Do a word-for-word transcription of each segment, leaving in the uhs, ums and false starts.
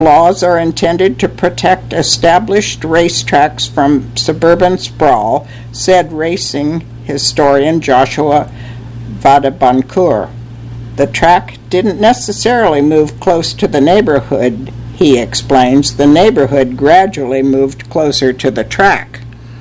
Laws are intended to protect established racetracks from suburban sprawl, said racing historian Joshua Vadabankur. The track didn't necessarily move close to the neighborhood, he explains. The neighborhood gradually moved closer to the track.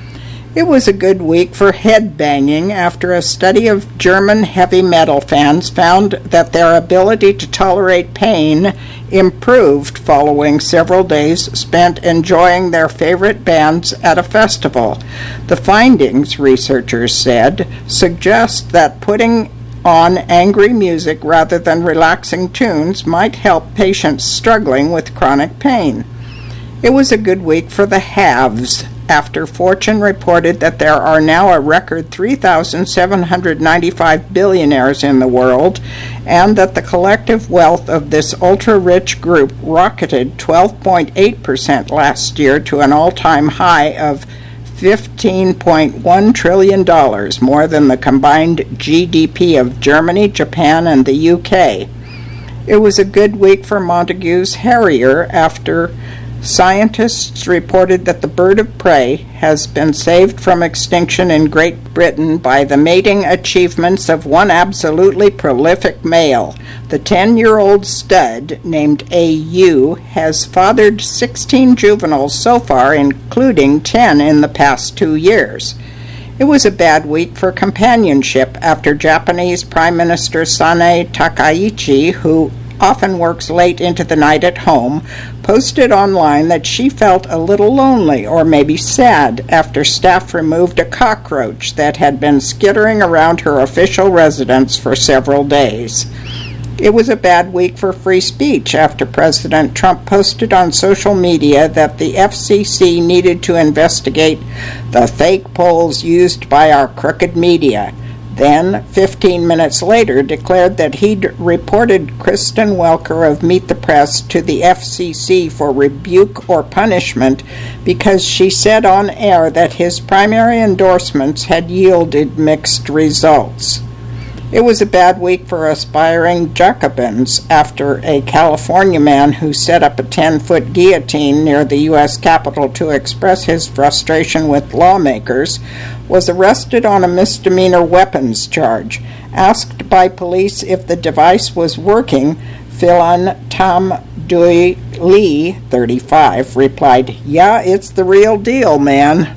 It was a good week for headbanging after a study of German heavy metal fans found that their ability to tolerate pain improved following several days spent enjoying their favorite bands at a festival. The findings, researchers said, suggest that putting on angry music rather than relaxing tunes might help patients struggling with chronic pain. It was a good week for the haves, after Fortune reported that there are now a record three thousand seven hundred ninety-five billionaires in the world, and that the collective wealth of this ultra-rich group rocketed twelve point eight percent last year to an all-time high of fifteen point one trillion dollars, more than the combined G D P of Germany, Japan, and the U K. It was a good week for Montagu's Harrier after scientists reported that the bird of prey has been saved from extinction in Great Britain by the mating achievements of one absolutely prolific male. The ten-year-old stud, named A U, has fathered sixteen juveniles so far, including ten in the past two years. It was a bad week for companionship after Japanese Prime Minister Sanae Takaichi, who often works late into the night at home, posted online that she felt a little lonely or maybe sad after staff removed a cockroach that had been skittering around her official residence for several days. It was a bad week for free speech after President Trump posted on social media that the F C C needed to investigate the fake polls used by our crooked media. Then, fifteen minutes later, declared that he'd reported Kristen Welker of Meet the Press to the F C C for rebuke or punishment because she said on air that his primary endorsements had yielded mixed results. It was a bad week for aspiring Jacobins after a California man who set up a ten-foot guillotine near the U S Capitol to express his frustration with lawmakers was arrested on a misdemeanor weapons charge. Asked by police if the device was working, Philan Tam Dui Lee, thirty-five, replied, "Yeah, it's the real deal, man."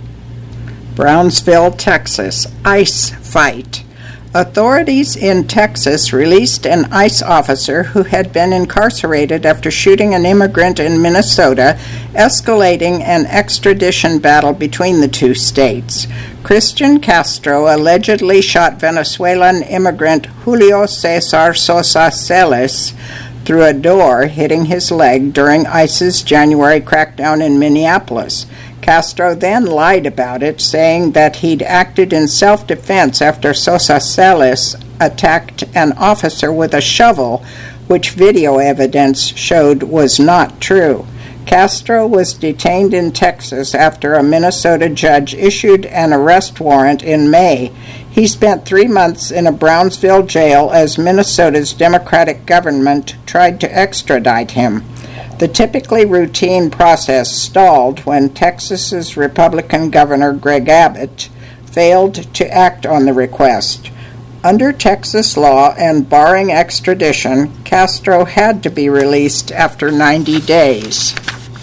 Brownsville, Texas. ICE fight. Authorities in Texas released an ICE officer who had been incarcerated after shooting an immigrant in Minnesota, escalating an extradition battle between the two states. Christian Castro allegedly shot Venezuelan immigrant Julio Cesar Sosa Celis through a door, hitting his leg during ICE's January crackdown in Minneapolis. Castro then lied about it, saying that he'd acted in self-defense after Sosa Celis attacked an officer with a shovel, which video evidence showed was not true. Castro was detained in Texas after a Minnesota judge issued an arrest warrant in May. He spent three months in a Brownsville jail as Minnesota's Democratic government tried to extradite him. The typically routine process stalled when Texas's Republican Governor Greg Abbott failed to act on the request. Under Texas law and barring extradition, Castro had to be released after ninety days.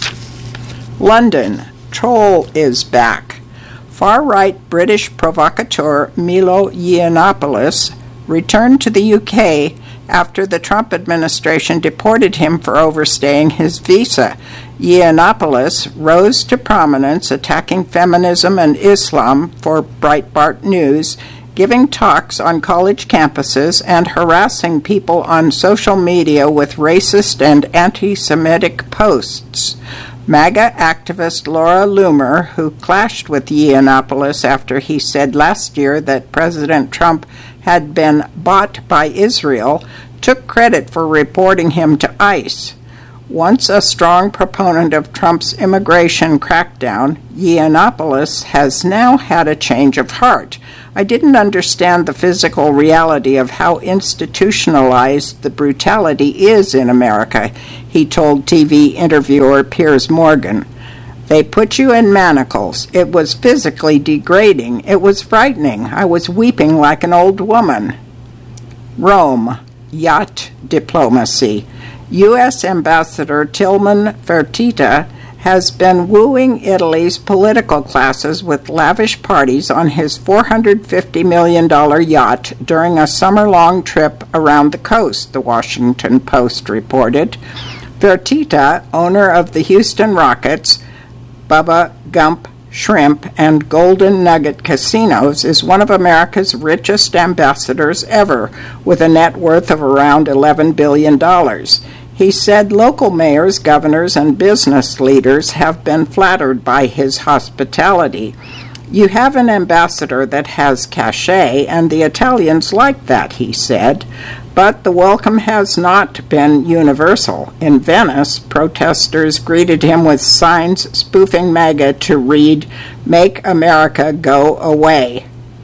London. Troll is back. Far-right British provocateur Milo Yiannopoulos returned to the U K after the Trump administration deported him for overstaying his visa. Yiannopoulos rose to prominence attacking feminism and Islam for Breitbart News, giving talks on college campuses and harassing people on social media with racist and anti-Semitic posts. MAGA activist Laura Loomer, who clashed with Yiannopoulos after he said last year that President Trump had been bought by Israel, took credit for reporting him to ICE. Once a strong proponent of Trump's immigration crackdown, Yiannopoulos has now had a change of heart. I didn't understand the physical reality of how institutionalized the brutality is in America, he told T V interviewer Piers Morgan. They put you in manacles. It was physically degrading. It was frightening. I was weeping like an old woman. Rome. Yacht diplomacy. U S Ambassador Tilman Fertitta has been wooing Italy's political classes with lavish parties on his four hundred fifty million dollars yacht during a summer-long trip around the coast, the Washington Post reported. Fertitta, owner of the Houston Rockets, Bubba Gump Shrimp, and Golden Nugget Casinos, is one of America's richest ambassadors ever, with a net worth of around eleven billion dollars. He said local mayors, governors, and business leaders have been flattered by his hospitality. You have an ambassador that has cachet, and the Italians like that, he said. But the welcome has not been universal. In Venice, protesters greeted him with signs spoofing MAGA to read, "Make America Go Away."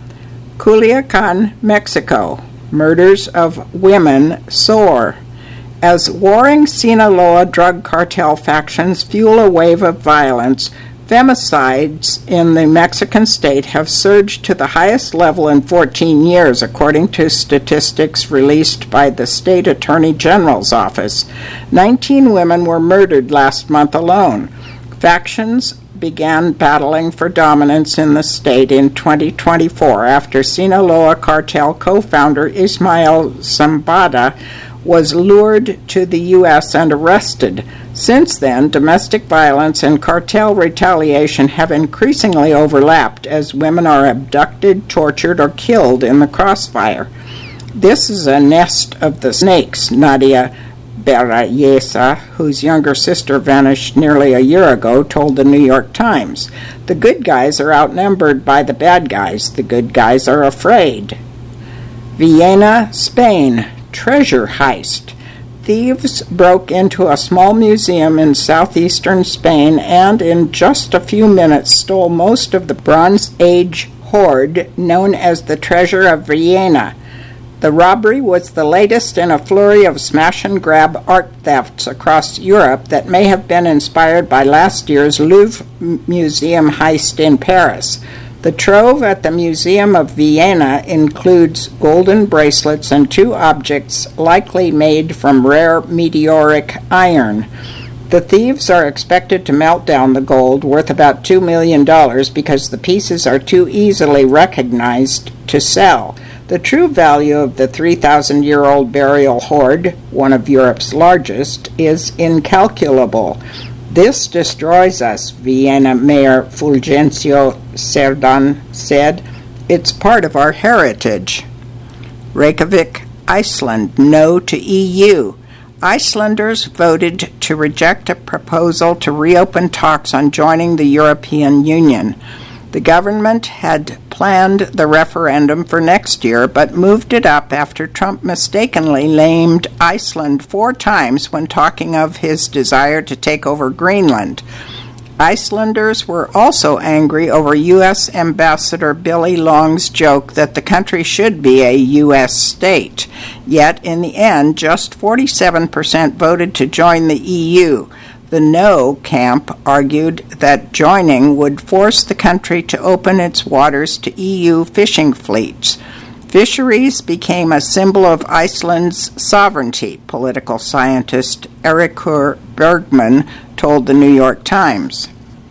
Culiacan, Mexico. Murders of women soar. As warring Sinaloa drug cartel factions fuel a wave of violence, femicides in the Mexican state have surged to the highest level in fourteen years, according to statistics released by the State Attorney General's office. nineteen women were murdered last month alone. Factions began battling for dominance in the state in twenty twenty-four after Sinaloa cartel co-founder Ismael Zambada was lured to the U S and arrested. Since then, domestic violence and cartel retaliation have increasingly overlapped as women are abducted, tortured, or killed in the crossfire. This is a nest of the snakes, Nadia Berayesa, whose younger sister vanished nearly a year ago, told the New York Times. The good guys are outnumbered by the bad guys. The good guys are afraid. Vienna, Spain. Treasure heist. Thieves broke into a small museum in southeastern Spain and in just a few minutes stole most of the Bronze Age hoard known as the Treasure of Vienna. The robbery was the latest in a flurry of smash-and-grab art thefts across Europe that may have been inspired by last year's Louvre Museum heist in Paris. The trove at the Museum of Vienna includes golden bracelets and two objects likely made from rare meteoric iron. The thieves are expected to melt down the gold, worth about two million dollars, because the pieces are too easily recognized to sell. The true value of the three thousand year old burial hoard, one of Europe's largest, is incalculable. This destroys us, Vienna Mayor Fulgencio Cerdan said. It's part of our heritage. Reykjavik, Iceland, no to E U. Icelanders voted to reject a proposal to reopen talks on joining the European Union. The government had planned the referendum for next year, but moved it up after Trump mistakenly named Iceland four times when talking of his desire to take over Greenland. Icelanders were also angry over U S Ambassador Billy Long's joke that the country should be a U S state. Yet, in the end, just forty-seven percent voted to join the E U. The no camp argued that joining would force the country to open its waters to E U fishing fleets. Fisheries became a symbol of Iceland's sovereignty, political scientist Eiríkur Bergman told the New York Times.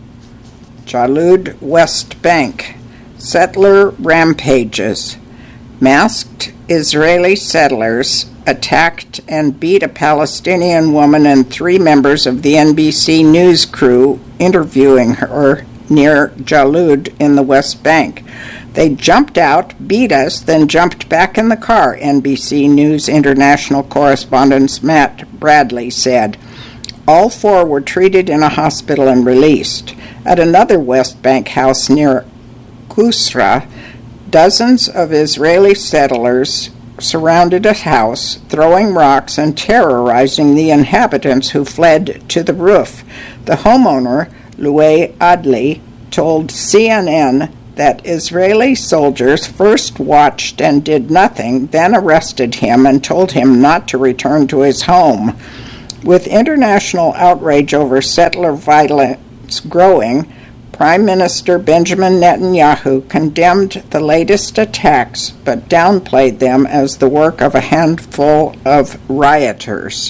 Jalud, West Bank. Settler rampages. Masked Israeli settlers attacked and beat a Palestinian woman and three members of the N B C News crew interviewing her near Jalud in the West Bank. They jumped out, beat us, then jumped back in the car, N B C News International correspondent Matt Bradley said. All four were treated in a hospital and released. At another West Bank house near Qusra, dozens of Israeli settlers surrounded a house, throwing rocks and terrorizing the inhabitants who fled to the roof. The homeowner, Louay Adli, told C N N that Israeli soldiers first watched and did nothing, then arrested him and told him not to return to his home. With international outrage over settler violence growing, Prime Minister Benjamin Netanyahu condemned the latest attacks but downplayed them as the work of a handful of rioters.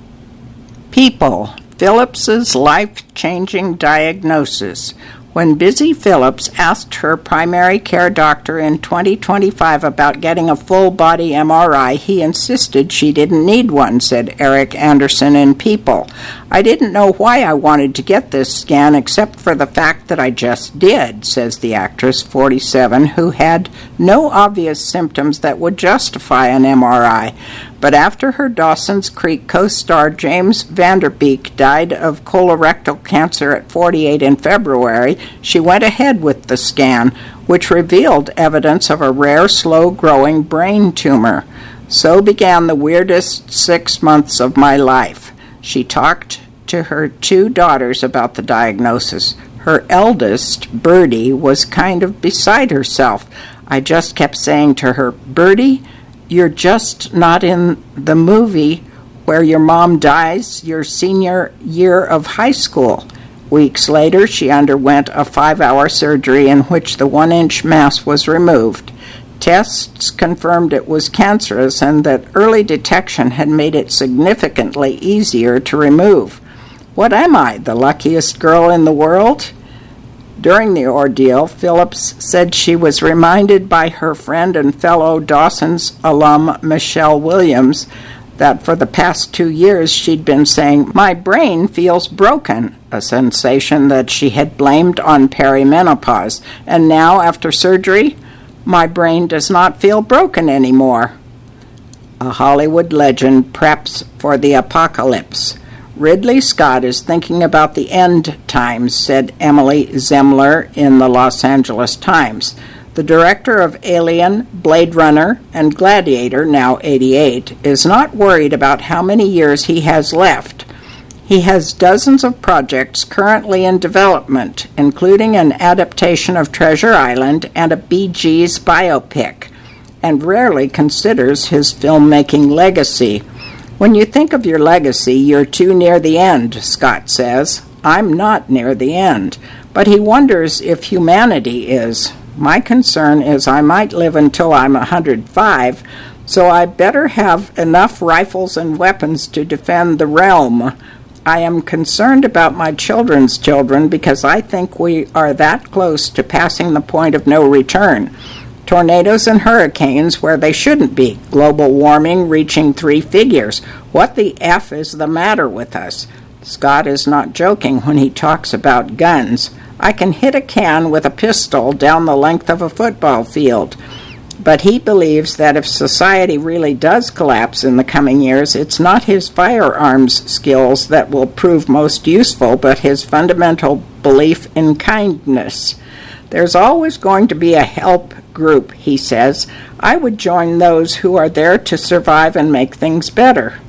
People, Phillips's life-changing diagnosis. When Busy Phillips asked her primary care doctor in twenty twenty-five about getting a full-body M R I, he insisted she didn't need one, said Eric Anderson in People. I didn't know why I wanted to get this scan except for the fact that I just did, says the actress, forty-seven, who had no obvious symptoms that would justify an M R I. But after her Dawson's Creek co-star James Van Der Beek died of colorectal cancer at forty-eight in February, she went ahead with the scan, which revealed evidence of a rare, slow-growing brain tumor. So began the weirdest six months of my life. She talked to her two daughters about the diagnosis. Her eldest, Birdie, was kind of beside herself. I just kept saying to her, Birdie, you're just not in the movie where your mom dies your senior year of high school. Weeks later, she underwent a five-hour surgery in which the one-inch mass was removed. Tests confirmed it was cancerous and that early detection had made it significantly easier to remove. What am I, the luckiest girl in the world? During the ordeal, Phillips said she was reminded by her friend and fellow Dawson's alum Michelle Williams that for the past two years she'd been saying, my brain feels broken, a sensation that she had blamed on perimenopause. And now, after surgery, my brain does not feel broken anymore. A Hollywood legend preps for the apocalypse. Ridley Scott is thinking about the end times, said Emily Zemler in the Los Angeles Times. The director of Alien, Blade Runner, and Gladiator, now eighty-eight, is not worried about how many years he has left. He has dozens of projects currently in development, including an adaptation of Treasure Island and a Bee Gees biopic, and rarely considers his filmmaking legacy. When you think of your legacy, you're too near the end, Scott says. I'm not near the end, but he wonders if humanity is. My concern is I might live until I'm one hundred five, so I better have enough rifles and weapons to defend the realm. I am concerned about my children's children because I think we are that close to passing the point of no return. Tornadoes and hurricanes where they shouldn't be. Global warming reaching three figures. What the F is the matter with us? Scott is not joking when he talks about guns. I can hit a can with a pistol down the length of a football field. But he believes that if society really does collapse in the coming years, it's not his firearms skills that will prove most useful, but his fundamental belief in kindness. There's always going to be a help group, he says. I would join those who are there to survive and make things better.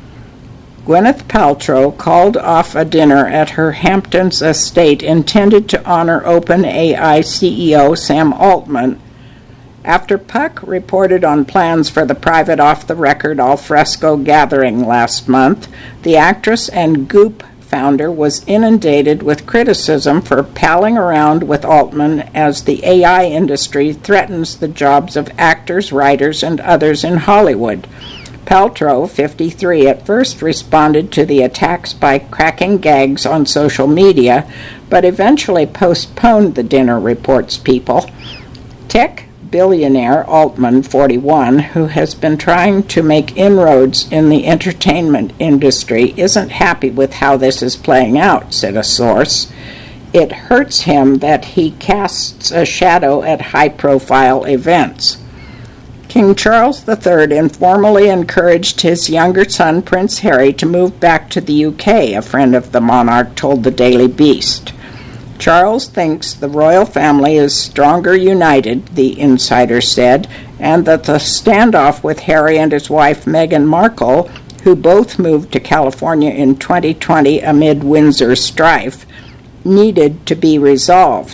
Gwyneth Paltrow called off a dinner at her Hamptons estate intended to honor OpenAI C E O Sam Altman after Puck reported on plans for the private off-the-record al-fresco gathering last month. The actress and Goop founder was inundated with criticism for palling around with Altman as the A I industry threatens the jobs of actors, writers, and others in Hollywood. Paltrow, fifty-three, at first responded to the attacks by cracking gags on social media, but eventually postponed the dinner, reports People. Tech billionaire Altman, forty-one, who has been trying to make inroads in the entertainment industry, isn't happy with how this is playing out, said a source. It hurts him that he casts a shadow at high-profile events. King Charles the Third informally encouraged his younger son, Prince Harry, to move back to the U K, a friend of the monarch told the Daily Beast. Charles thinks the royal family is stronger united, the insider said, and that the standoff with Harry and his wife Meghan Markle, who both moved to California in twenty twenty amid Windsor strife, needed to be resolved.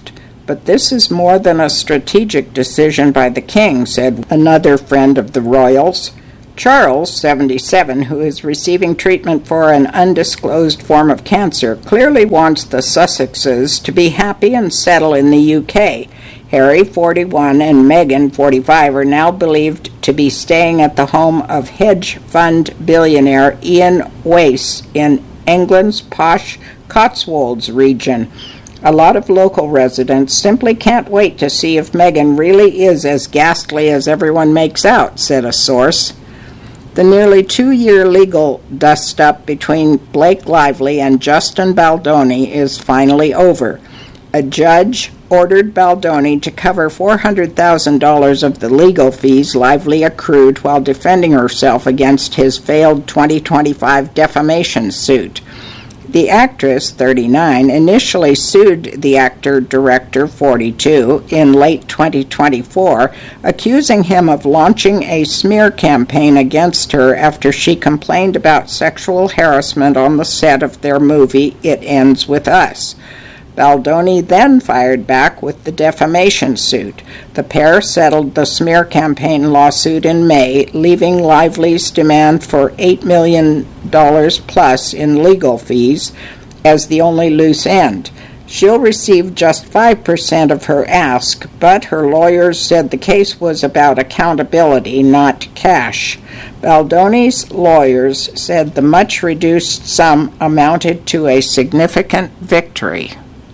But this is more than a strategic decision by the king, said another friend of the royals. Charles, seventy-seven, who is receiving treatment for an undisclosed form of cancer, clearly wants the Sussexes to be happy and settle in the U K. Harry, forty-one, and Meghan, forty-five, are now believed to be staying at the home of hedge fund billionaire Ian Wace in England's posh Cotswolds region. A lot of local residents simply can't wait to see if Meghan really is as ghastly as everyone makes out, said a source. The nearly two-year legal dust-up between Blake Lively and Justin Baldoni is finally over. A judge ordered Baldoni to cover four hundred thousand dollars of the legal fees Lively accrued while defending herself against his failed twenty twenty-five defamation suit. The actress, thirty-nine, initially sued the actor-director, forty-two, in late twenty twenty-four, accusing him of launching a smear campaign against her after she complained about sexual harassment on the set of their movie It Ends With Us. Baldoni then fired back with the defamation suit. The pair settled the smear campaign lawsuit in May, leaving Lively's demand for eight million dollars plus in legal fees as the only loose end. She'll receive just five percent of her ask, but her lawyers said the case was about accountability, not cash. Baldoni's lawyers said the much-reduced sum amounted to a significant victory.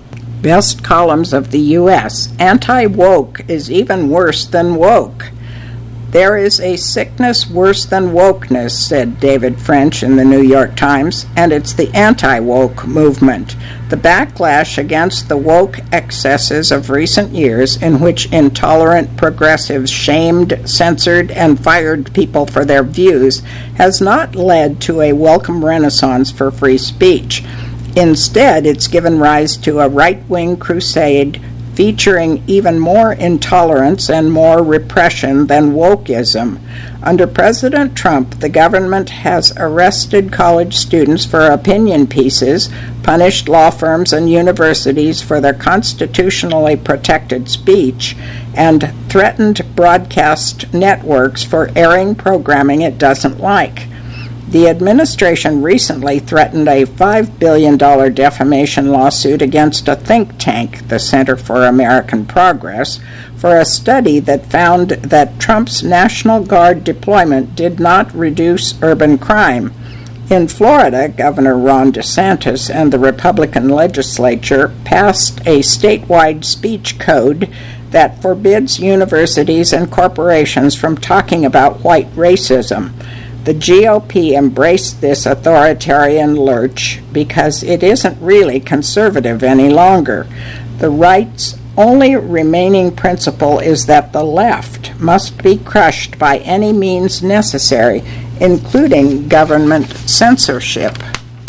Best columns of the U S Anti-woke is even worse than woke. There is a sickness worse than wokeness, said David French in the New York Times, and it's the anti-woke movement. The backlash against the woke excesses of recent years, in which intolerant progressives shamed, censored, and fired people for their views, has not led to a welcome renaissance for free speech. Instead, it's given rise to a right-wing crusade featuring even more intolerance and more repression than wokeism. Under President Trump, the government has arrested college students for opinion pieces, punished law firms and universities for their constitutionally protected speech, and threatened broadcast networks for airing programming it doesn't like. The administration recently threatened a five billion dollars defamation lawsuit against a think tank, the Center for American Progress, for a study that found that Trump's National Guard deployment did not reduce urban crime. In Florida, Governor Ron DeSantis and the Republican legislature passed a statewide speech code that forbids universities and corporations from talking about white racism. The G O P embraced this authoritarian lurch because it isn't really conservative any longer. The right's only remaining principle is that the left must be crushed by any means necessary, including government censorship.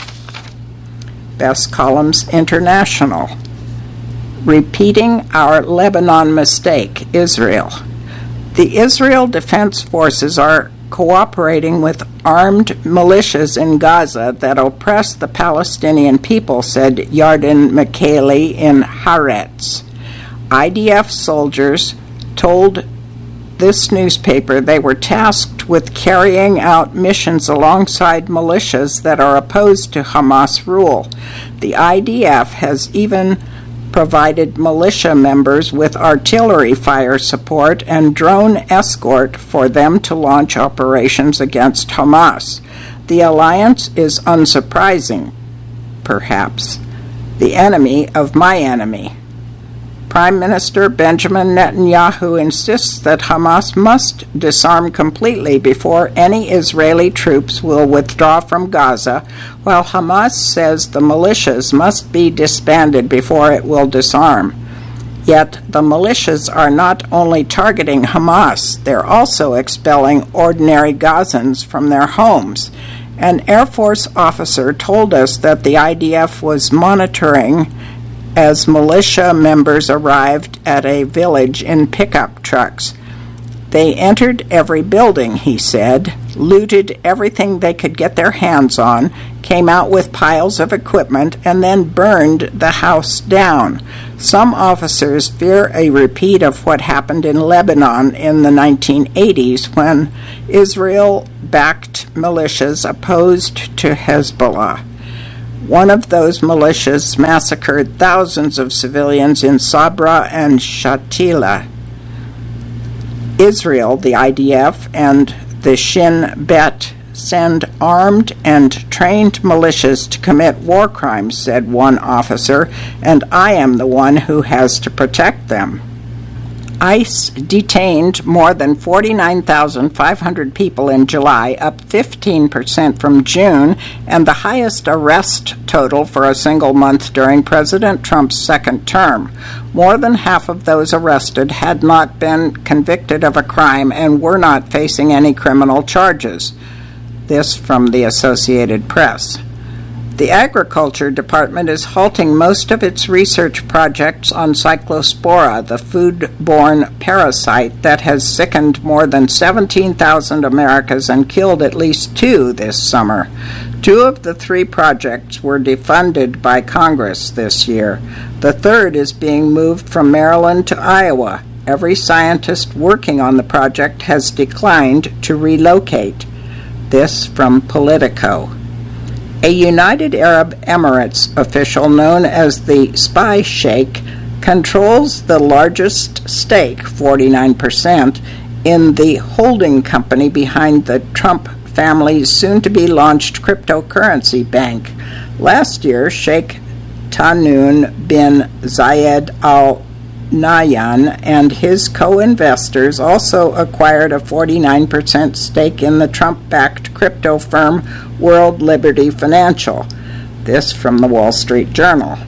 Best Columns International. Repeating our Lebanon mistake, Israel. The Israel Defense Forces are cooperating with armed militias in Gaza that oppress the Palestinian people, said Yarden Mikhaeli in Haaretz. I D F soldiers told this newspaper they were tasked with carrying out missions alongside militias that are opposed to Hamas rule. The I D F has even provided militia members with artillery fire support and drone escort for them to launch operations against Hamas. The alliance is unsurprising, perhaps, the enemy of my enemy. Prime Minister Benjamin Netanyahu insists that Hamas must disarm completely before any Israeli troops will withdraw from Gaza, while Hamas says the militias must be disbanded before it will disarm. Yet the militias are not only targeting Hamas, they're also expelling ordinary Gazans from their homes. An Air Force officer told us that the I D F was monitoring as militia members arrived at a village in pickup trucks. They entered every building, he said, looted everything they could get their hands on, came out with piles of equipment, and then burned the house down. Some officers fear a repeat of what happened in Lebanon in the nineteen eighties when Israel-backed militias opposed to Hezbollah. One of those militias massacred thousands of civilians in Sabra and Shatila. Israel, the I D F, and the Shin Bet send armed and trained militias to commit war crimes, said one officer, and I am the one who has to protect them. ICE detained more than forty-nine thousand five hundred people in July, up fifteen percent from June, and the highest arrest total for a single month during President Trump's second term. More than half of those arrested had not been convicted of a crime and were not facing any criminal charges. This from the Associated Press. The Agriculture Department is halting most of its research projects on Cyclospora, the foodborne parasite that has sickened more than seventeen thousand Americans and killed at least two this summer. Two of the three projects were defunded by Congress this year. The third is being moved from Maryland to Iowa. Every scientist working on the project has declined to relocate. This from Politico. A United Arab Emirates official known as the Spy Sheikh controls the largest stake, forty-nine percent, in the holding company behind the Trump family's soon-to-be-launched cryptocurrency bank. Last year, Sheikh Tahnoon bin Zayed Al Nahyan and his co-investors also acquired a forty-nine percent stake in the Trump-backed crypto firm World Liberty Financial. This from the Wall Street Journal.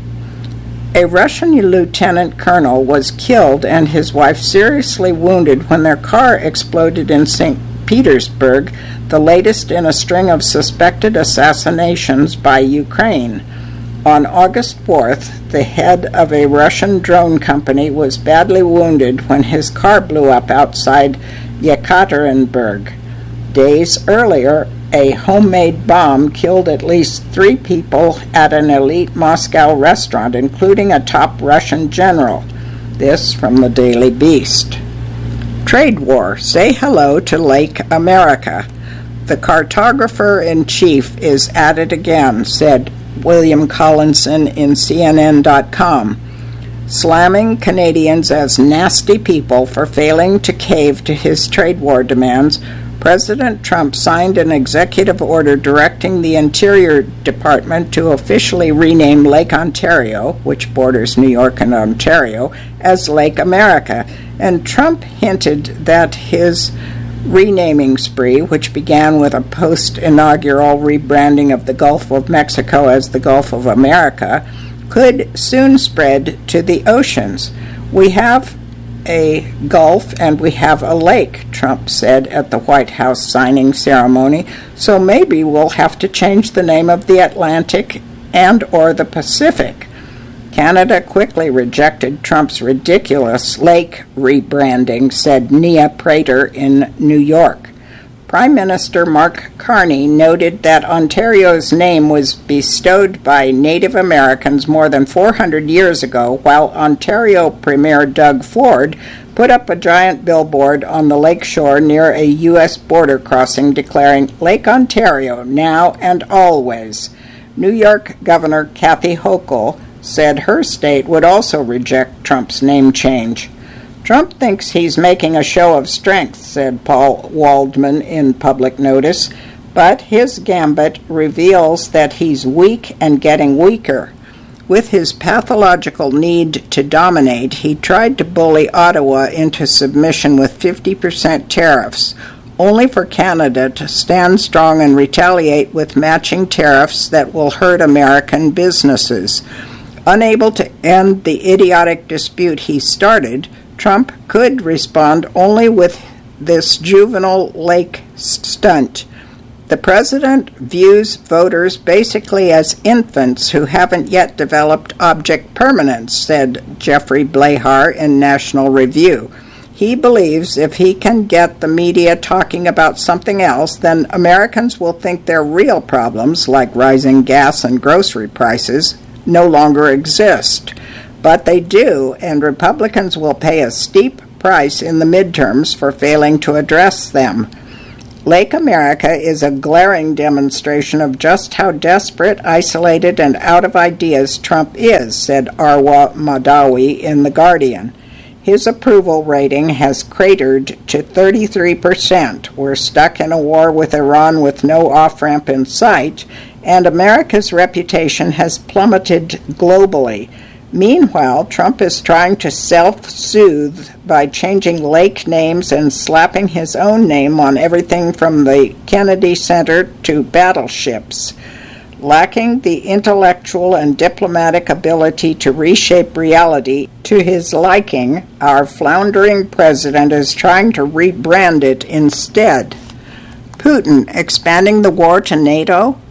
A Russian lieutenant colonel was killed and his wife seriously wounded when their car exploded in Saint Petersburg, the latest in a string of suspected assassinations by Ukraine. On August fourth, the head of a Russian drone company was badly wounded when his car blew up outside Yekaterinburg. Days earlier, a homemade bomb killed at least three people at an elite Moscow restaurant, including a top Russian general. This from the Daily Beast. Trade war. Say hello to Lake America. The cartographer-in-chief is at it again, said William Collinson in C N N dot com, slamming Canadians as nasty people for failing to cave to his trade war demands. President Trump signed an executive order directing the Interior Department to officially rename Lake Ontario, which borders New York and Ontario, as Lake America, and Trump hinted that his renaming spree, which began with a post-inaugural rebranding of the Gulf of Mexico as the Gulf of America, could soon spread to the oceans. We have a Gulf and we have a lake, Trump said at the White House signing ceremony, so maybe we'll have to change the name of the Atlantic and or the Pacific. Canada quickly rejected Trump's ridiculous lake rebranding, said Nia Prater in New York. Prime Minister Mark Carney noted that Ontario's name was bestowed by Native Americans more than four hundred years ago, while Ontario Premier Doug Ford put up a giant billboard on the lakeshore near a U S border crossing declaring, "Lake Ontario, now and always." New York Governor Kathy Hochul said her state would also reject Trump's name change. Trump thinks he's making a show of strength, said Paul Waldman in Public Notice, but his gambit reveals that he's weak and getting weaker. With his pathological need to dominate, he tried to bully Ottawa into submission with fifty percent tariffs, only for Canada to stand strong and retaliate with matching tariffs that will hurt American businesses. Unable to end the idiotic dispute he started, Trump could respond only with this juvenile lake stunt. The president views voters basically as infants who haven't yet developed object permanence, said Jeffrey Blahar in National Review. He believes if he can get the media talking about something else, then Americans will think their real problems, like rising gas and grocery prices, no longer exist. But they do, and Republicans will pay a steep price in the midterms for failing to address them. Lake America is a glaring demonstration of just how desperate, isolated, and out of ideas Trump is, said Arwa Madawi in The Guardian. His approval rating has cratered to thirty-three percent. We're stuck in a war with Iran with no off-ramp in sight, and America's reputation has plummeted globally. Meanwhile, Trump is trying to self-soothe by changing lake names and slapping his own name on everything from the Kennedy Center to battleships. Lacking the intellectual and diplomatic ability to reshape reality to his liking, our floundering president is trying to rebrand it instead. Putin expanding the war to NATO?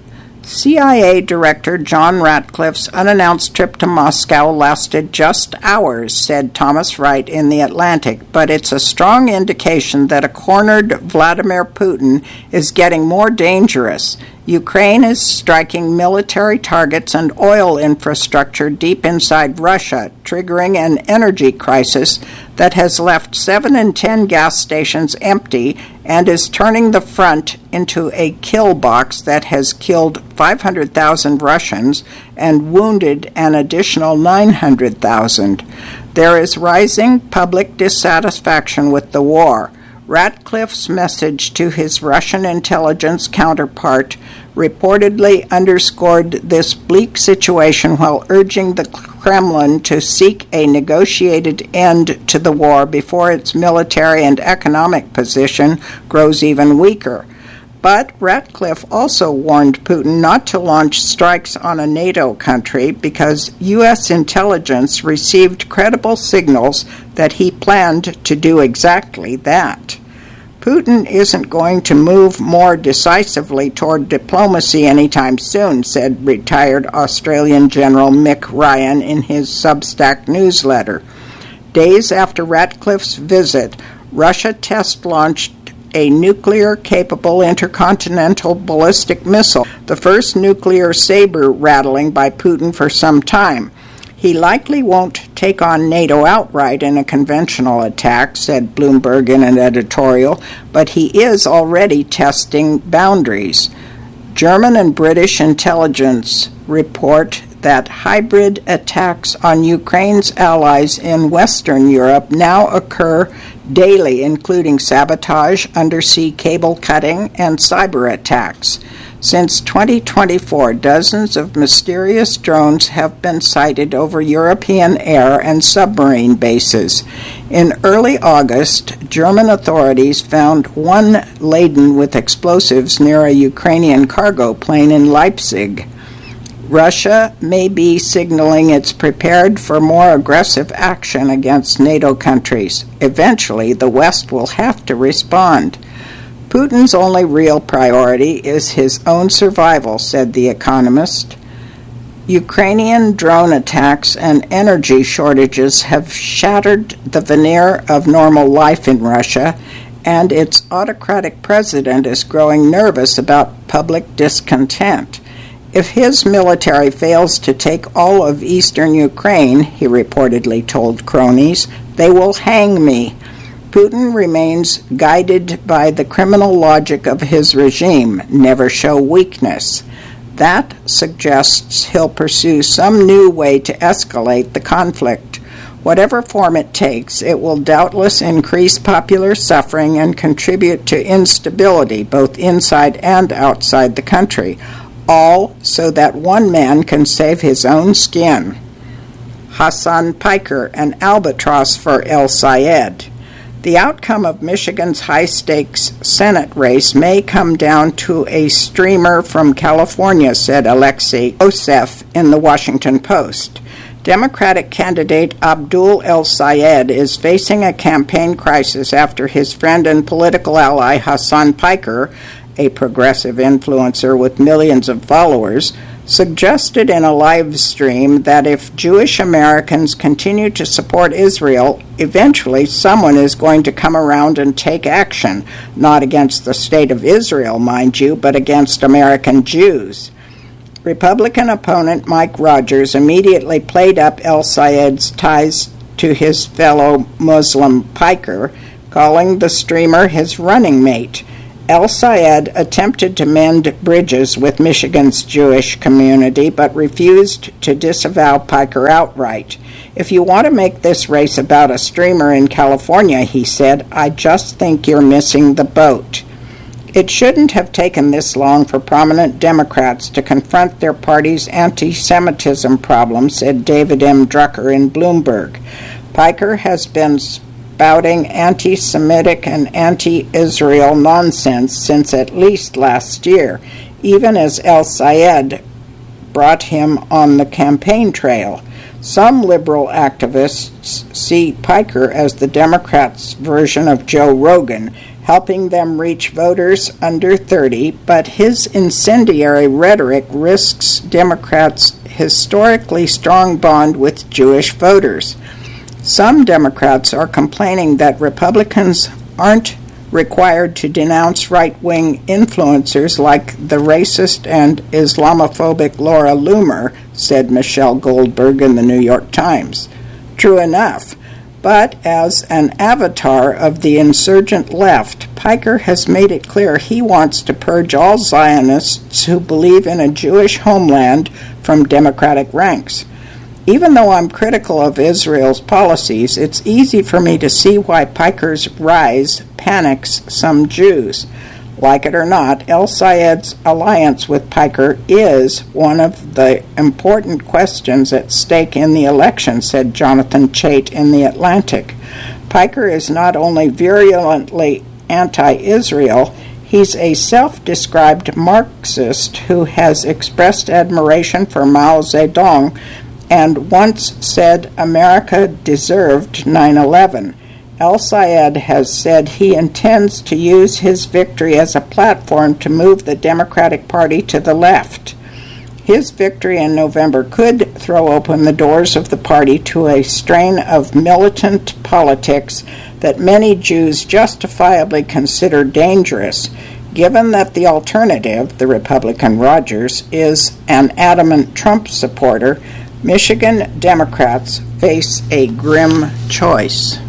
C I A Director John Ratcliffe's unannounced trip to Moscow lasted just hours, said Thomas Wright in The Atlantic, but it's a strong indication that a cornered Vladimir Putin is getting more dangerous. Ukraine is striking military targets and oil infrastructure deep inside Russia, triggering an energy crisis that has left seven in ten gas stations empty and is turning the front into a kill box that has killed five hundred thousand Russians and wounded an additional nine hundred thousand. There is rising public dissatisfaction with the war. Ratcliffe's message to his Russian intelligence counterpart reportedly underscored this bleak situation while urging the Kremlin to seek a negotiated end to the war before its military and economic position grows even weaker. But Ratcliffe also warned Putin not to launch strikes on a NATO country because U S intelligence received credible signals that he planned to do exactly that. Putin isn't going to move more decisively toward diplomacy anytime soon, said retired Australian General Mick Ryan in his Substack newsletter. Days after Ratcliffe's visit, Russia test-launched a nuclear-capable intercontinental ballistic missile, the first nuclear saber rattling by Putin for some time. He likely won't take on NATO outright in a conventional attack, said Bloomberg in an editorial, but he is already testing boundaries. German and British intelligence report that hybrid attacks on Ukraine's allies in Western Europe now occur daily, including sabotage, undersea cable cutting, and cyber attacks. Since twenty twenty-four, dozens of mysterious drones have been sighted over European air and submarine bases. In early August, German authorities found one laden with explosives near a Ukrainian cargo plane in Leipzig. Russia may be signaling it's prepared for more aggressive action against NATO countries. Eventually, the West will have to respond. Putin's only real priority is his own survival, said The Economist. Ukrainian drone attacks and energy shortages have shattered the veneer of normal life in Russia, and its autocratic president is growing nervous about public discontent. If his military fails to take all of eastern Ukraine, he reportedly told cronies, they will hang me. Putin remains guided by the criminal logic of his regime, never show weakness. That suggests he'll pursue some new way to escalate the conflict. Whatever form it takes, it will doubtless increase popular suffering and contribute to instability both inside and outside the country, all so that one man can save his own skin. Hassan Piker, an albatross for El Sayed. The outcome of Michigan's high-stakes Senate race may come down to a streamer from California, said Alexei Ossoff in the Washington Post. Democratic candidate Abdul El Sayed is facing a campaign crisis after his friend and political ally Hassan Piker, a progressive influencer with millions of followers, suggested in a live stream that if Jewish Americans continue to support Israel, eventually someone is going to come around and take action, not against the state of Israel, mind you, but against American Jews. Republican opponent Mike Rogers immediately played up El-Sayed's ties to his fellow Muslim piker, calling the streamer his running mate. El-Sayed attempted to mend bridges with Michigan's Jewish community, but refused to disavow Piker outright. "If you want to make this race about a streamer in California," he said, "I just think you're missing the boat." It shouldn't have taken this long for prominent Democrats to confront their party's anti-Semitism problem, said David M. Drucker in Bloomberg. Piker has been spouting anti-Semitic and anti-Israel nonsense since at least last year, even as El-Sayed brought him on the campaign trail. Some liberal activists see Piker as the Democrats' version of Joe Rogan, helping them reach voters under thirty, but his incendiary rhetoric risks Democrats' historically strong bond with Jewish voters. Some Democrats are complaining that Republicans aren't required to denounce right-wing influencers like the racist and Islamophobic Laura Loomer, said Michelle Goldberg in the New York Times. True enough, but as an avatar of the insurgent left, Piker has made it clear he wants to purge all Zionists who believe in a Jewish homeland from Democratic ranks. Even though I'm critical of Israel's policies, it's easy for me to see why Piker's rise panics some Jews. Like it or not, El-Sayed's alliance with Piker is one of the important questions at stake in the election, said Jonathan Chait in The Atlantic. Piker is not only virulently anti-Israel, he's a self-described Marxist who has expressed admiration for Mao Zedong and once said America deserved nine eleven. El-Sayed has said he intends to use his victory as a platform to move the Democratic Party to the left. His victory in November could throw open the doors of the party to a strain of militant politics that many Jews justifiably consider dangerous, given that the alternative, the Republican Rogers, is an adamant Trump supporter. Michigan Democrats face a grim choice.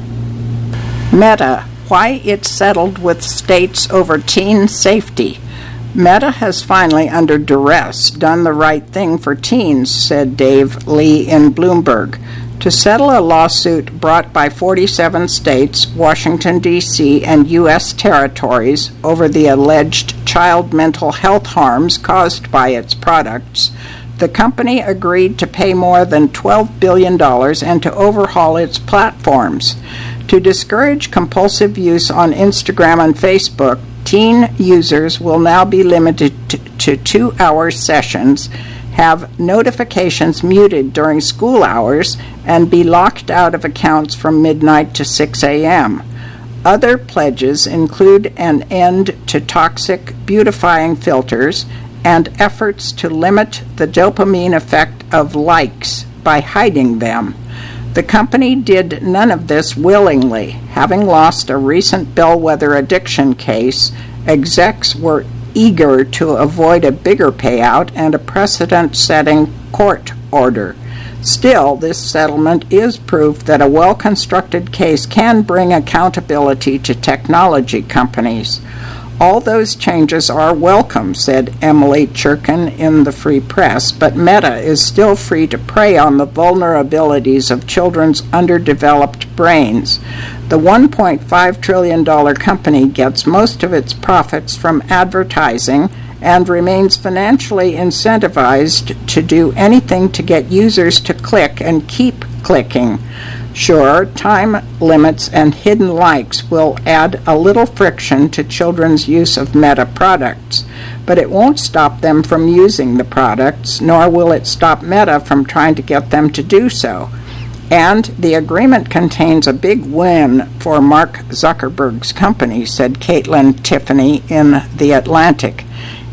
Meta, why it settled with states over teen safety. Meta has finally, under duress, done the right thing for teens, said Dave Lee in Bloomberg. To settle a lawsuit brought by forty-seven states, Washington, D C, and U S territories over the alleged child mental health harms caused by its products, the company agreed to pay more than twelve billion dollars and to overhaul its platforms. To discourage compulsive use on Instagram and Facebook, teen users will now be limited to two-hour sessions, have notifications muted during school hours, and be locked out of accounts from midnight to six a.m. Other pledges include an end to toxic beautifying filters and efforts to limit the dopamine effect of likes by hiding them. The company did none of this willingly. Having lost a recent bellwether addiction case, execs were eager to avoid a bigger payout and a precedent-setting court order. Still, this settlement is proof that a well-constructed case can bring accountability to technology companies. All those changes are welcome, said Emily Churkin in the Free Press, but Meta is still free to prey on the vulnerabilities of children's underdeveloped brains. The one point five trillion dollars company gets most of its profits from advertising and remains financially incentivized to do anything to get users to click and keep clicking. Sure, time limits and hidden likes will add a little friction to children's use of Meta products, but it won't stop them from using the products, nor will it stop Meta from trying to get them to do so. And the agreement contains a big win for Mark Zuckerberg's company, said Caitlin Tiffany in The Atlantic.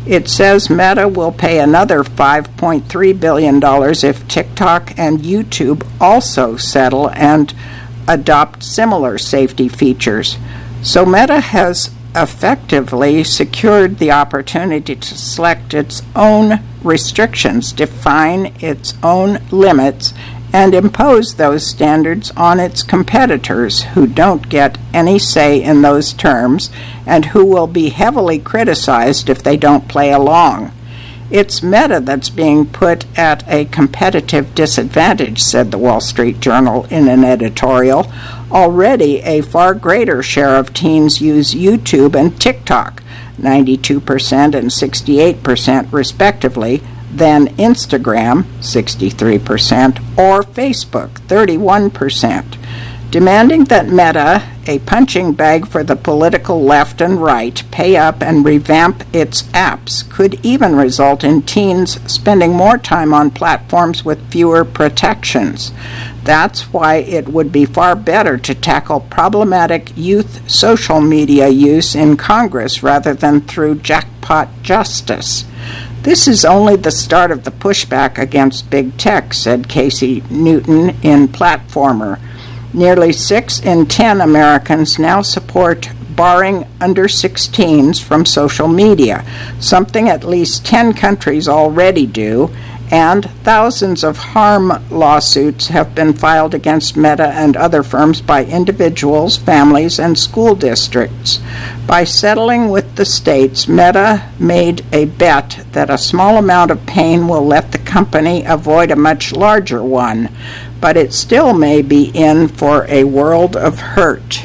It says Meta will pay another five point three billion dollars if TikTok and YouTube also settle and adopt similar safety features. So Meta has effectively secured the opportunity to select its own restrictions, define its own limits, and impose those standards on its competitors who don't get any say in those terms and who will be heavily criticized if they don't play along. It's Meta that's being put at a competitive disadvantage, said the Wall Street Journal in an editorial. Already, a far greater share of teens use YouTube and TikTok, ninety-two percent and sixty-eight percent respectively, than Instagram, sixty-three percent, or Facebook, thirty-one percent. Demanding that Meta, a punching bag for the political left and right, pay up and revamp its apps could even result in teens spending more time on platforms with fewer protections. That's why it would be far better to tackle problematic youth social media use in Congress rather than through jackpot justice. This is only the start of the pushback against big tech, said Casey Newton in Platformer. Nearly six in ten Americans now support barring under sixteens from social media, something at least ten countries already do, and thousands of harm lawsuits have been filed against Meta and other firms by individuals, families, and school districts. By settling with the states, Meta made a bet that a small amount of pain will let the company avoid a much larger one, but it still may be in for a world of hurt.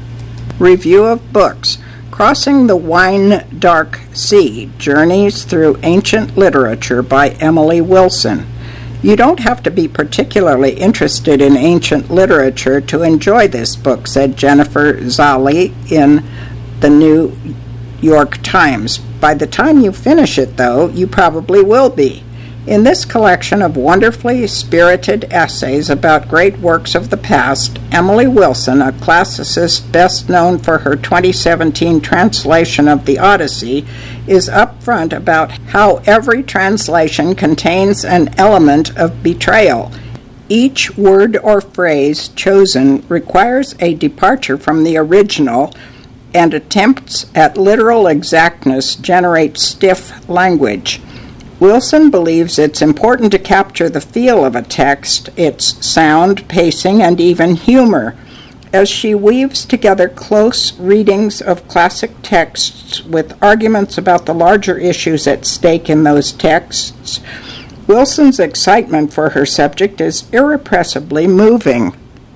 Review of books. Crossing the Wine Dark Sea, Journeys Through Ancient Literature by Emily Wilson. You don't have to be particularly interested in ancient literature to enjoy this book, said Jennifer Zali in the New York Times. By the time you finish it, though, you probably will be. In this collection of wonderfully spirited essays about great works of the past, Emily Wilson, a classicist best known for her twenty seventeen translation of the Odyssey, is upfront about how every translation contains an element of betrayal. Each word or phrase chosen requires a departure from the original, and attempts at literal exactness generate stiff language. Wilson believes it's important to capture the feel of a text, its sound, pacing, and even humor. As she weaves together close readings of classic texts with arguments about the larger issues at stake in those texts, Wilson's excitement for her subject is irrepressibly moving.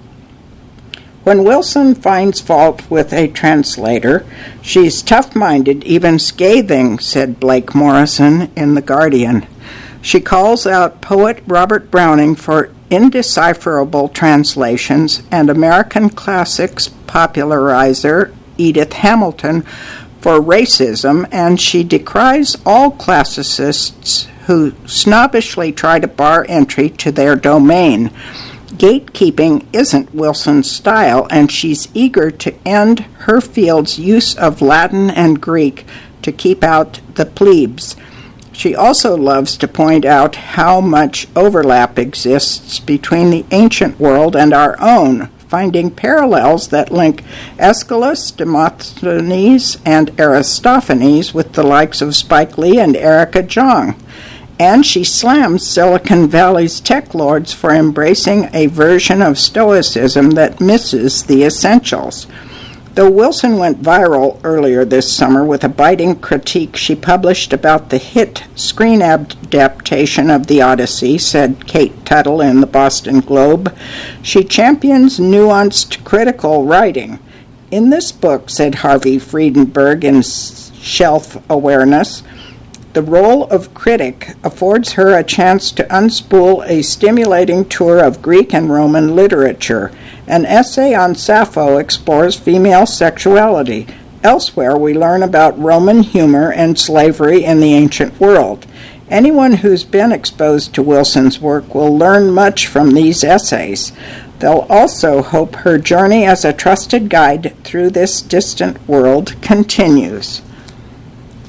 When Wilson finds fault with a translator, she's tough-minded, even scathing, said Blake Morrison in The Guardian. She calls out poet Robert Browning for indecipherable translations and American classics popularizer Edith Hamilton for racism, and she decries all classicists who snobbishly try to bar entry to their domain. Gatekeeping isn't Wilson's style, and she's eager to end her field's use of Latin and Greek to keep out the plebes. She also loves to point out how much overlap exists between the ancient world and our own, finding parallels that link Aeschylus, Demosthenes, and Aristophanes with the likes of Spike Lee and Erica Jong. And she slams Silicon Valley's tech lords for embracing a version of Stoicism that misses the essentials. Though Wilson went viral earlier this summer with a biting critique she published about the hit screen adaptation of the Odyssey, said Kate Tuttle in the Boston Globe, she champions nuanced critical writing. In this book, said Harvey Friedenberg in Shelf Awareness, the role of critic affords her a chance to unspool a stimulating tour of Greek and Roman literature. An essay on Sappho explores female sexuality. Elsewhere, we learn about Roman humor and slavery in the ancient world. Anyone who's been exposed to Wilson's work will learn much from these essays. They'll also hope her journey as a trusted guide through this distant world continues.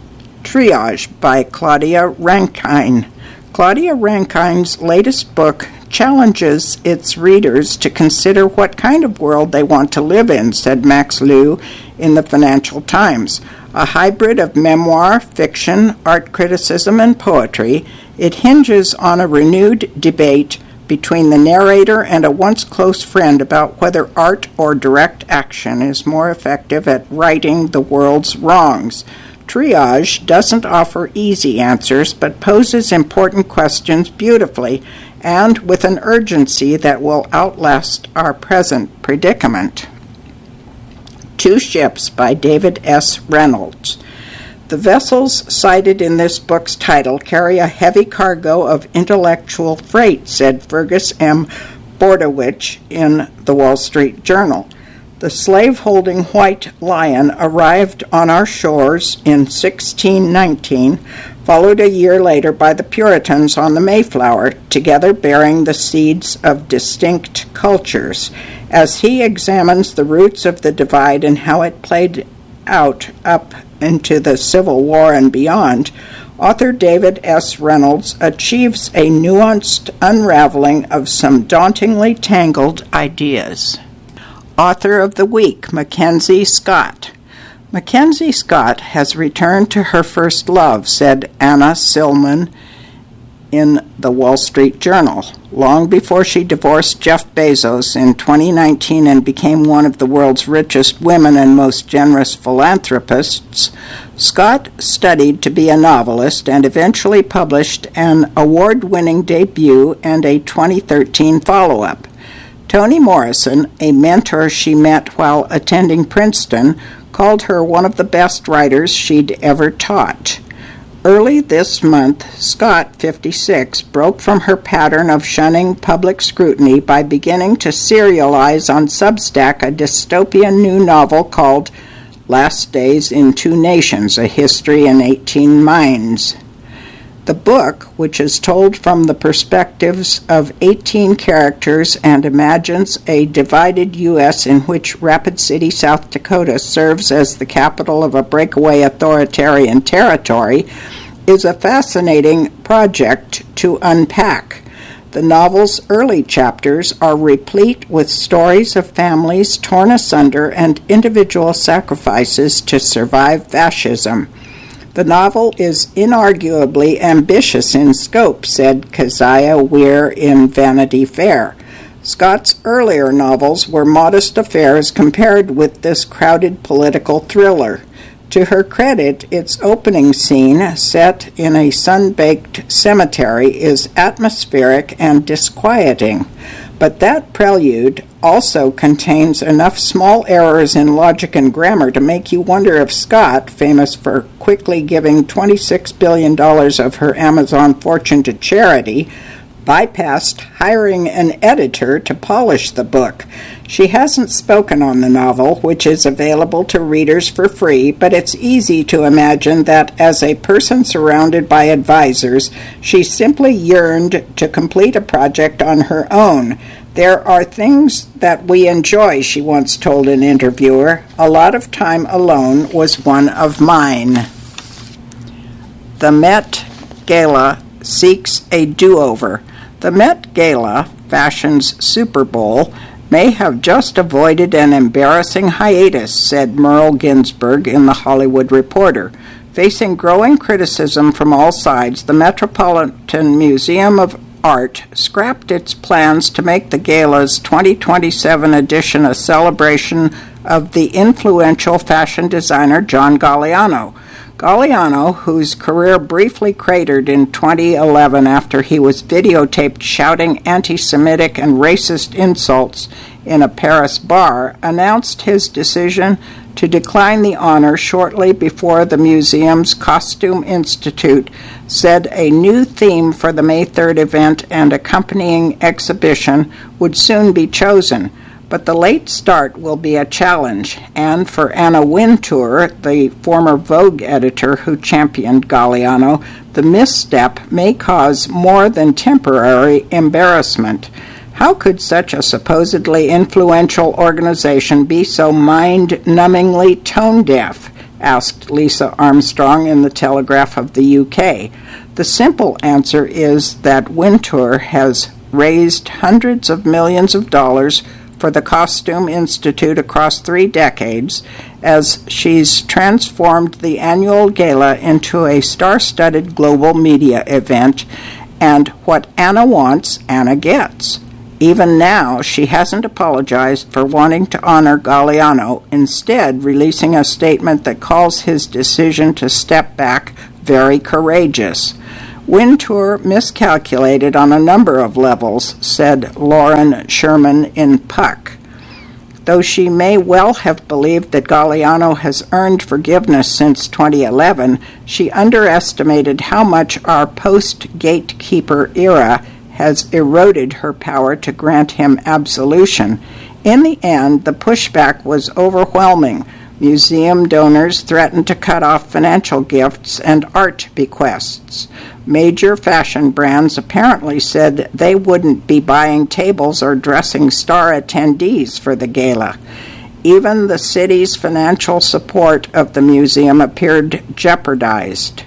Triage by Claudia Rankine. Claudia Rankine's latest book challenges its readers to consider what kind of world they want to live in, said Max Liu in the Financial Times. A hybrid of memoir, fiction, art criticism, and poetry, it hinges on a renewed debate between the narrator and a once close friend about whether art or direct action is more effective at righting the world's wrongs. Triage doesn't offer easy answers, but poses important questions beautifully and with an urgency that will outlast our present predicament. Two Ships by David S. Reynolds. The vessels cited in this book's title carry a heavy cargo of intellectual freight, said Fergus M. Bordowich in the Wall Street Journal. The slave-holding White Lion arrived on our shores in sixteen nineteen, followed a year later by the Puritans on the Mayflower, together bearing the seeds of distinct cultures. As he examines the roots of the divide and how it played out up into the Civil War and beyond, author David S. Reynolds achieves a nuanced unraveling of some dauntingly tangled ideas. Author of the Week, Mackenzie Scott. Mackenzie Scott has returned to her first love, said Anna Silman in the Wall Street Journal. Long before she divorced Jeff Bezos in twenty nineteen and became one of the world's richest women and most generous philanthropists, Scott studied to be a novelist and eventually published an award-winning debut and a twenty thirteen follow-up. Toni Morrison, a mentor she met while attending Princeton, called her one of the best writers she'd ever taught. Early this month, Scott, fifty-six, broke from her pattern of shunning public scrutiny by beginning to serialize on Substack a dystopian new novel called Last Days in Two Nations, A History in eighteen Minds. The book, which is told from the perspectives of eighteen characters and imagines a divided U S in which Rapid City, South Dakota serves as the capital of a breakaway authoritarian territory, is a fascinating project to unpack. The novel's early chapters are replete with stories of families torn asunder and individual sacrifices to survive fascism. The novel is inarguably ambitious in scope, said Keziah Weir in Vanity Fair. Scott's earlier novels were modest affairs compared with this crowded political thriller. To her credit, its opening scene, set in a sun-baked cemetery, is atmospheric and disquieting. But that prelude also contains enough small errors in logic and grammar to make you wonder if Scott, famous for quickly giving twenty-six billion dollars of her Amazon fortune to charity, bypassed hiring an editor to polish the book. She hasn't spoken on the novel, which is available to readers for free, but it's easy to imagine that as a person surrounded by advisors, she simply yearned to complete a project on her own. There are things that we enjoy, she once told an interviewer. A lot of time alone was one of mine. The Met Gala seeks a do-over. The Met Gala, fashion's Super Bowl, may have just avoided an embarrassing hiatus, said Merle Ginsberg in The Hollywood Reporter. Facing growing criticism from all sides, the Metropolitan Museum of Art scrapped its plans to make the gala's twenty twenty-seven edition a celebration of the influential fashion designer John Galliano. Galliano, whose career briefly cratered in twenty eleven after he was videotaped shouting anti-Semitic and racist insults in a Paris bar, announced his decision to decline the honor shortly before the museum's Costume Institute said a new theme for the May third event and accompanying exhibition would soon be chosen. But the late start will be a challenge, and for Anna Wintour, the former Vogue editor who championed Galliano, the misstep may cause more than temporary embarrassment. How could such a supposedly influential organization be so mind-numbingly tone-deaf? asked Lisa Armstrong in the Telegraph of the U K. The simple answer is that Wintour has raised hundreds of millions of dollars for the Costume Institute across three decades, as she's transformed the annual gala into a star-studded global media event, and what Anna wants, Anna gets. Even now, she hasn't apologized for wanting to honor Galliano, instead releasing a statement that calls his decision to step back very courageous. Wintour miscalculated on a number of levels, said Lauren Sherman in Puck. Though she may well have believed that Galliano has earned forgiveness since twenty eleven, she underestimated how much our post-gatekeeper era has eroded her power to grant him absolution. In the end, the pushback was overwhelming. Museum donors threatened to cut off financial gifts and art bequests. Major fashion brands apparently said they wouldn't be buying tables or dressing star attendees for the gala. Even the city's financial support of the museum appeared jeopardized.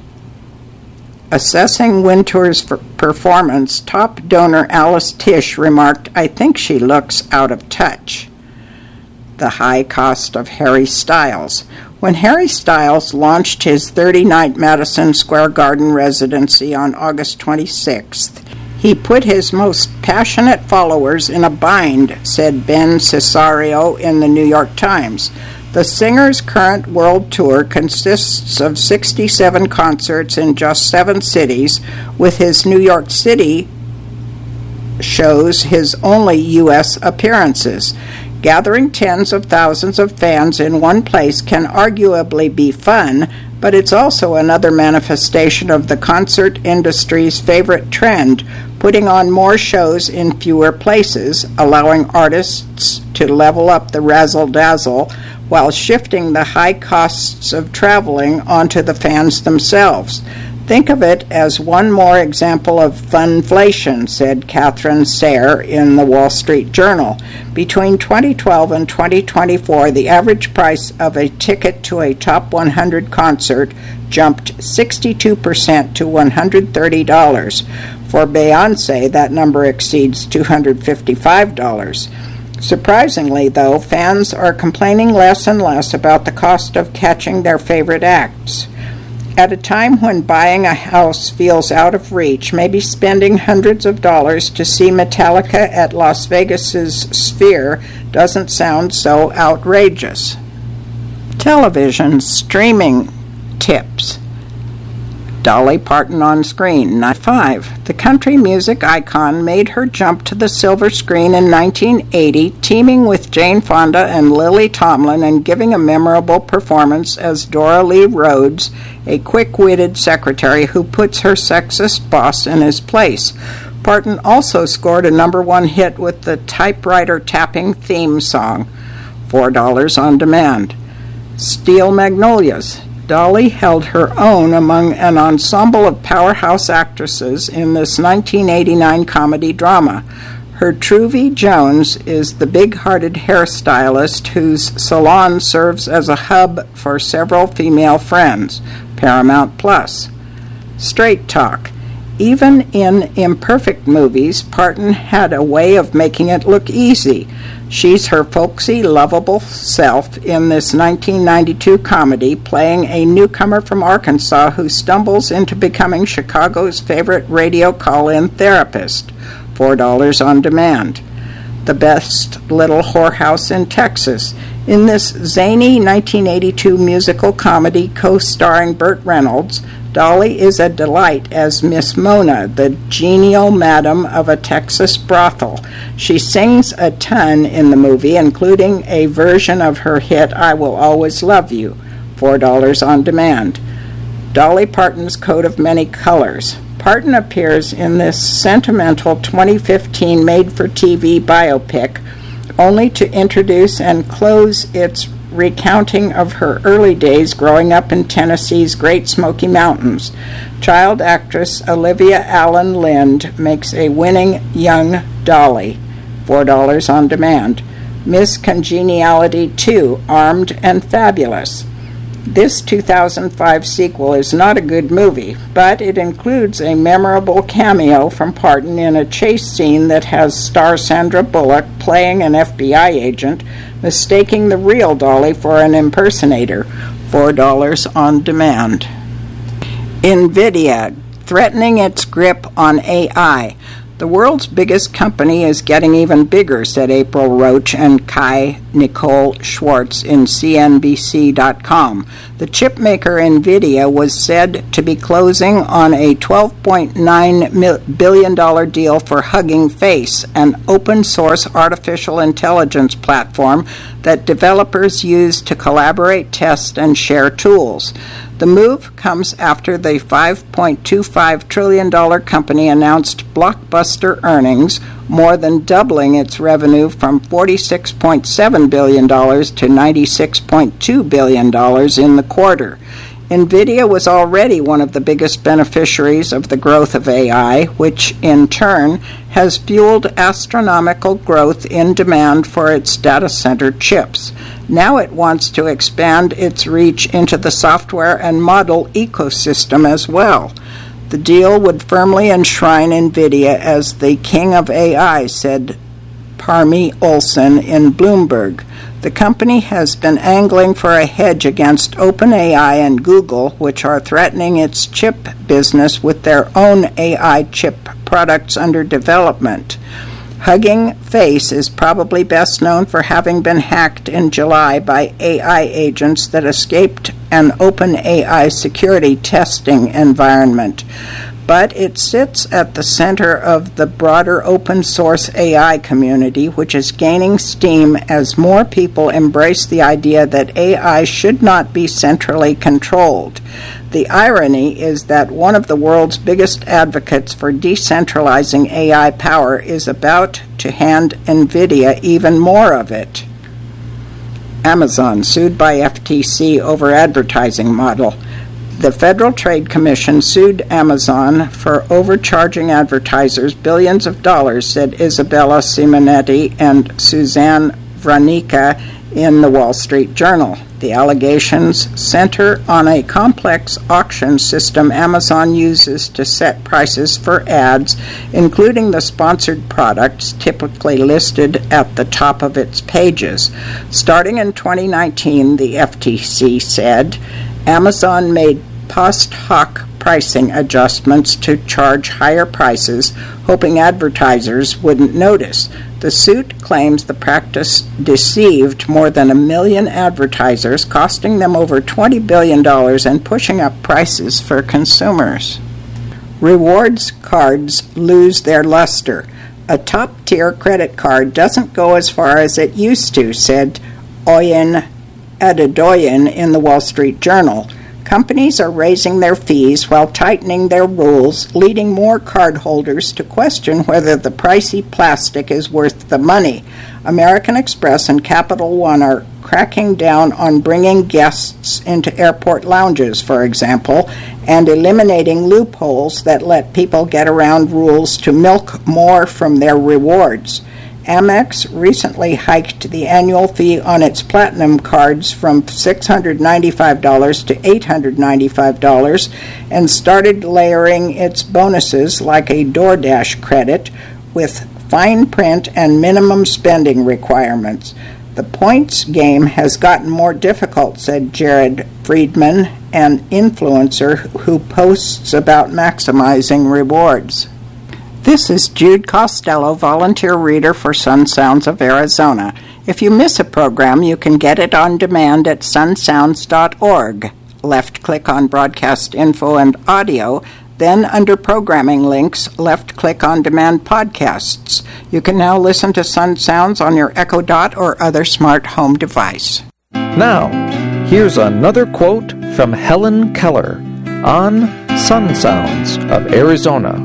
Assessing Wintour's performance, top donor Alice Tish remarked, "I think she looks out of touch." The high cost of Harry Styles. When Harry Styles launched his thirty-night Madison Square Garden residency on August twenty-sixth, he put his most passionate followers in a bind, said Ben Cesario in the New York Times. The singer's current world tour consists of sixty-seven concerts in just seven cities, with his New York City shows his only U S appearances. Gathering tens of thousands of fans in one place can arguably be fun, but it's also another manifestation of the concert industry's favorite trend, putting on more shows in fewer places, allowing artists to level up the razzle-dazzle while shifting the high costs of traveling onto the fans themselves. Think of it as one more example of funflation, said Catherine Sayre in the Wall Street Journal. Between twenty twelve and twenty twenty-four, the average price of a ticket to a top one hundred concert jumped sixty-two percent to one hundred thirty dollars. For Beyoncé, that number exceeds two hundred fifty-five dollars. Surprisingly, though, fans are complaining less and less about the cost of catching their favorite acts. At a time when buying a house feels out of reach, maybe spending hundreds of dollars to see Metallica at Las Vegas's Sphere doesn't sound so outrageous. Television streaming tips. Dolly Parton on screen, ninety-five. The country music icon made her jump to the silver screen in nineteen eighty, teaming with Jane Fonda and Lily Tomlin and giving a memorable performance as Dora Lee Rhodes, a quick-witted secretary who puts her sexist boss in his place. Parton also scored a number one hit with the typewriter tapping theme song, four dollars on demand. Steel Magnolias. Dolly held her own among an ensemble of powerhouse actresses in this nineteen eighty-nine comedy drama. Gertrude Jones is the big-hearted hairstylist whose salon serves as a hub for several female friends. Paramount Plus. Straight Talk. Even in imperfect movies, Parton had a way of making it look easy. She's her folksy, lovable self in this nineteen ninety-two comedy, playing a newcomer from Arkansas who stumbles into becoming Chicago's favorite radio call-in therapist. four dollars on demand. The Best Little Whorehouse in Texas. In this zany nineteen eighty-two musical comedy co-starring Burt Reynolds, Dolly is a delight as Miss Mona, the genial madam of a Texas brothel. She sings a ton in the movie, including a version of her hit I Will Always Love You, four dollars on demand. Dolly Parton's Coat of Many Colors. Parton appears in this sentimental twenty fifteen made-for-T V biopic, only to introduce and close its recounting of her early days growing up in Tennessee's Great Smoky Mountains. Child actress Olivia Allen Lind makes a winning young Dolly, four dollars on demand. Miss Congeniality two, Armed and Fabulous. This two thousand five sequel is not a good movie, but it includes a memorable cameo from Parton in a chase scene that has star Sandra Bullock playing an F B I agent, mistaking the real Dolly for an impersonator. four dollars on demand. NVIDIA, threatening its grip on A I. The world's biggest company is getting even bigger, said April Roach and Kai Nicole Schwartz in C N B C dot com. The chipmaker NVIDIA was said to be closing on a twelve point nine billion dollars deal for Hugging Face, an open-source artificial intelligence platform that developers use to collaborate, test, and share tools. The move comes after the five point two five trillion dollars company announced blockbuster earnings, more than doubling its revenue from forty-six point seven billion dollars to ninety-six point two billion dollars in the quarter. NVIDIA was already one of the biggest beneficiaries of the growth of A I, which in turn has fueled astronomical growth in demand for its data center chips. Now it wants to expand its reach into the software and model ecosystem as well. The deal would firmly enshrine NVIDIA as the king of A I, said Parmi Olson in Bloomberg. The company has been angling for a hedge against OpenAI and Google, which are threatening its chip business with their own A I chip products under development. Hugging Face is probably best known for having been hacked in July by A I agents that escaped an OpenAI security testing environment. But it sits at the center of the broader open-source A I community, which is gaining steam as more people embrace the idea that A I should not be centrally controlled. The irony is that one of the world's biggest advocates for decentralizing A I power is about to hand NVIDIA even more of it. Amazon sued by F T C over advertising model. The Federal Trade Commission sued Amazon for overcharging advertisers billions of dollars, said Isabella Simonetti and Suzanne Vranica in the Wall Street Journal. The allegations center on a complex auction system Amazon uses to set prices for ads, including the sponsored products typically listed at the top of its pages. Starting in twenty nineteen, the F T C said, Amazon made post hoc pricing adjustments to charge higher prices, hoping advertisers wouldn't notice. The suit claims the practice deceived more than a million advertisers, costing them over twenty billion dollars and pushing up prices for consumers. Rewards cards lose their luster. A top-tier credit card doesn't go as far as it used to, said Oyen Adedoyan in the Wall Street Journal. Companies are raising their fees while tightening their rules, leading more cardholders to question whether the pricey plastic is worth the money. American Express and Capital One are cracking down on bringing guests into airport lounges, for example, and eliminating loopholes that let people get around rules to milk more from their rewards. Amex recently hiked the annual fee on its Platinum cards from six hundred ninety-five dollars to eight hundred ninety-five dollars and started layering its bonuses like a DoorDash credit with fine print and minimum spending requirements. The points game has gotten more difficult, said Jared Friedman, an influencer who posts about maximizing rewards. This is Jude Costello, volunteer reader for Sun Sounds of Arizona. If you miss a program, you can get it on demand at sun sounds dot org. Left-click on Broadcast Info and Audio, then under Programming Links, left-click on Demand Podcasts. You can now listen to Sun Sounds on your Echo Dot or other smart home device. Now, here's another quote from Helen Keller on Sun Sounds of Arizona.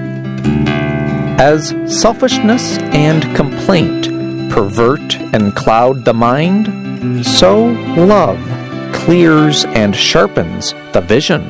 As selfishness and complaint pervert and cloud the mind, so love clears and sharpens the vision.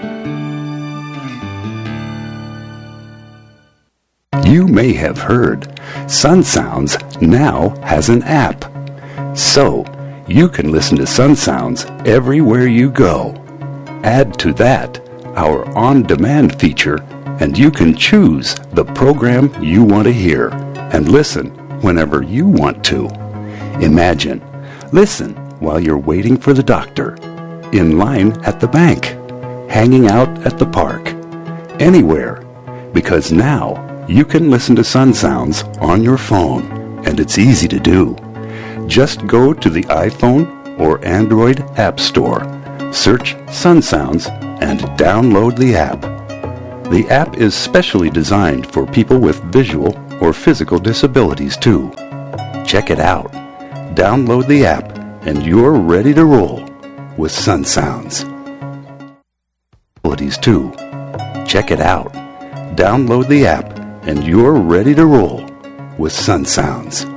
You may have heard, Sun Sounds now has an app. So, you can listen to Sun Sounds everywhere you go. Add to that our on-demand feature, and you can choose the program you want to hear and listen whenever you want to. Imagine, listen while you're waiting for the doctor, in line at the bank, hanging out at the park, anywhere, because now you can listen to Sun Sounds on your phone, and it's easy to do. Just go to the iPhone or Android App Store, search Sun Sounds, and download the app. The app is specially designed for people with visual or physical disabilities too. Check it out. Download the app, and you're ready to roll with Sun Sounds. Disabilities too. Check it out. Download the app, and you're ready to roll with Sun Sounds.